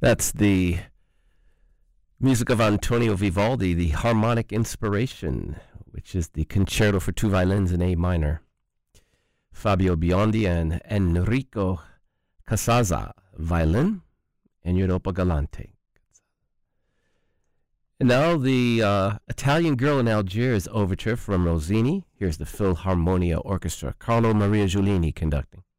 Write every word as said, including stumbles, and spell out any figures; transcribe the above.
That's the music of Antonio Vivaldi, the Harmonic Inspiration, which is the concerto for two violins in A minor. Fabio Biondi and Enrico Casazza, violin, and Europa Galante. And now the uh, Italian Girl in Algiers overture from Rossini. Here's the Philharmonia Orchestra, Carlo Maria Giulini conducting.